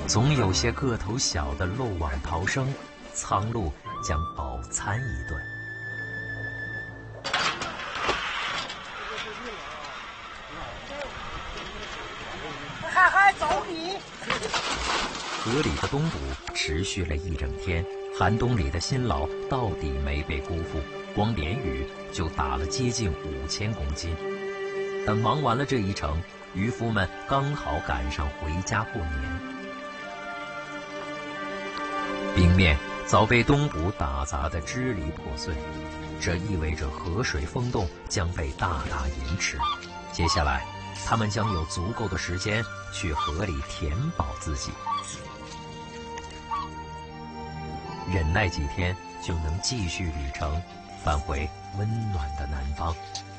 总有些个头小的漏网逃生，苍鹭将饱餐一顿。 还走你！ 河里的冬捕持续了一整天，寒冬里的辛劳到底没被辜负，光连鱼就打了接近5000公斤。等忙完了这一程，渔夫们刚好赶上回家过年。冰面早被冬捕打砸得支离破碎，这意味着河水封冻将被大大延迟。接下来他们将有足够的时间去河里填饱自己，忍耐几天就能继续旅程，返回温暖的南方。